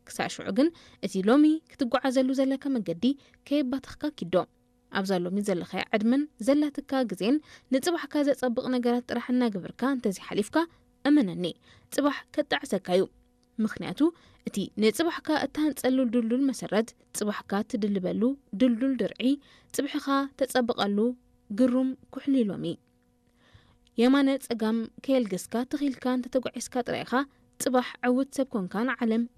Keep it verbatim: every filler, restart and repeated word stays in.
ክሳብ ሽዑ ግን እቲ ሎሚ ክትጓዓዘሉ ዘለካ መገዲ ከየባትኽካ ኪዶ ኣብዛ ሎሚ ዘለኻ ዕድመን ዘላትካ ግዜን ንጽባሕካ ዘጸብቕ ነገራት ጥራሕና ግብርካ እንተዚ ሓሊፍካ እመነኒ ጽባሕ ከጣዕሰካዩ ምኽንያቱ እቲ ንጽባሕካ እታንጸሉ ድልዱል መሰረት ጽባሕካ ትድልበሉ ድልዱል ድርዒ ጽብሕኻ ተጸብቐሉ ግሩም ኩሕሊ ሎሚ የማነ ጸጋም ከየልገስካ ትኺልካ እንተተጓዒስካ ጥራይኻ ጽባሕ ዕውት ሰብ ኮንካን ዓለም